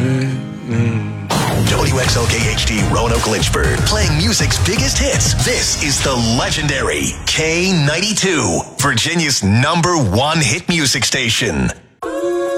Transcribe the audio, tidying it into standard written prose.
WXOKHD Roanoke Lynchburg, playing music's biggest hits. This is the legendary K92, Virginia's #1 hit music station.